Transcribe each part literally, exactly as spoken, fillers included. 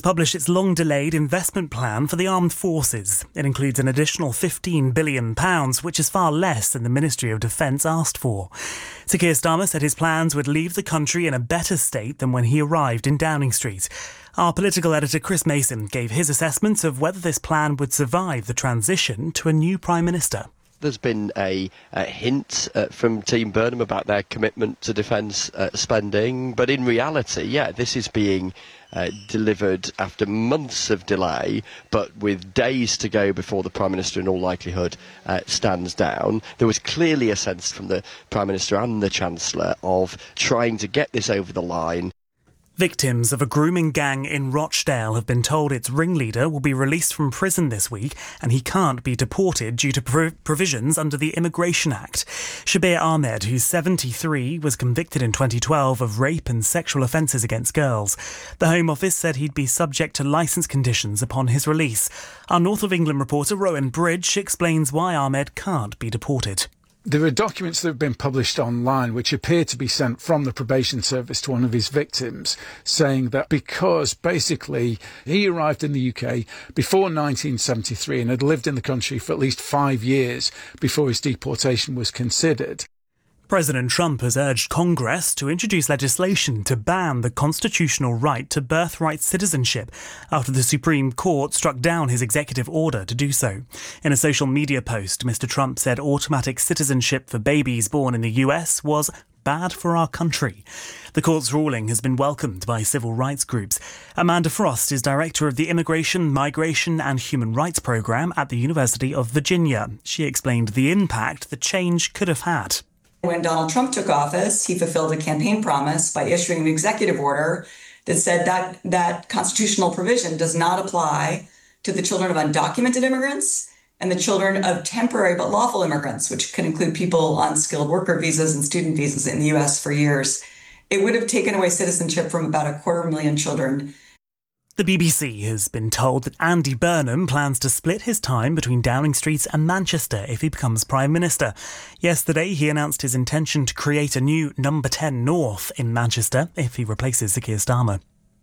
published its long-delayed investment plan for the armed forces. It includes an additional fifteen billion pounds, which is far less than the Ministry of Defence asked for. Sir Keir Starmer said his plans would leave the country in a better state than when he arrived in Downing Street. Our political editor Chris Mason gave his assessment of whether this plan would survive the transition to a new Prime Minister. There's been a, a hint uh, from Team Burnham about their commitment to defence uh, spending, but in reality, yeah, this is being uh, delivered after months of delay, but with days to go before the Prime Minister in all likelihood uh, stands down. There was clearly a sense from the Prime Minister and the Chancellor of trying to get this over the line. Victims of a grooming gang in Rochdale have been told its ringleader will be released from prison this week and he can't be deported due to prov- provisions under the Immigration Act. Shabir Ahmed, who's seventy-three, was convicted in twenty twelve of rape and sexual offences against girls. The Home Office said he'd be subject to licence conditions upon his release. Our North of England reporter Rowan Bridge explains why Ahmed can't be deported. There are documents that have been published online which appear to be sent from the probation service to one of his victims, saying that because basically he arrived in the U K before nineteen seventy-three and had lived in the country for at least five years before his deportation was considered. President Trump has urged Congress to introduce legislation to ban the constitutional right to birthright citizenship after the Supreme Court struck down his executive order to do so. In a social media post, Mister Trump said automatic citizenship for babies born in the U S was bad for our country. The court's ruling has been welcomed by civil rights groups. Amanda Frost is director of the Immigration, Migration and Human Rights Programme at the University of Virginia. She explained the impact the change could have had. When Donald Trump took office, he fulfilled a campaign promise by issuing an executive order that said that that constitutional provision does not apply to the children of undocumented immigrants and the children of temporary but lawful immigrants, which can include people on skilled worker visas and student visas in the U S for years. It would have taken away citizenship from about a quarter million children. The B B C has been told that Andy Burnham plans to split his time between Downing Street and Manchester if he becomes Prime Minister. Yesterday, he announced his intention to create a new Number ten North in Manchester if he replaces Sir Keir Starmer.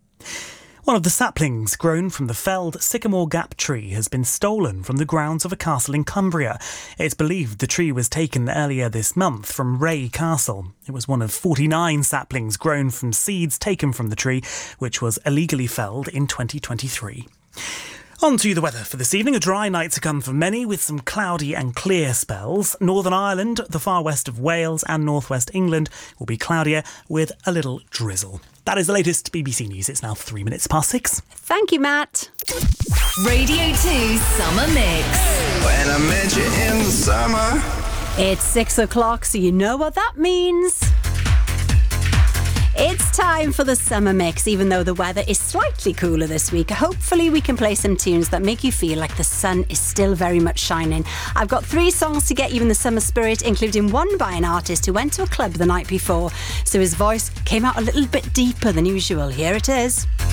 One of the saplings grown from the felled Sycamore Gap tree has been stolen from the grounds of a castle in Cumbria. It's believed the tree was taken earlier this month from Ray Castle. It was one of forty-nine saplings grown from seeds taken from the tree, which was illegally felled in twenty twenty-three. On to the weather for this evening. A dry night to come for many with some cloudy and clear spells. Northern Ireland, the far west of Wales and northwest England will be cloudier with a little drizzle. That is the latest B B C News. It's now three minutes past six. Thank you, Matt. Radio two Summer Mix. When I met you in the summer. It's six o'clock, so you know what that means. It's time for the Summer Mix, even though the weather is slightly cooler this week. Hopefully we can play some tunes that make you feel like the sun is still very much shining. I've got three songs to get you in the summer spirit, including one by an artist who went to a club the night before, so his voice came out a little bit deeper than usual. Here it is.